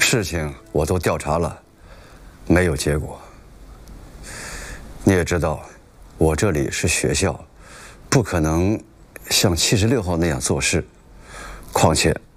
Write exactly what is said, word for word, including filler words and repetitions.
事情我都调查了，没有结果。你也知道，我这里是学校，不可能像七十六号那样做事。况且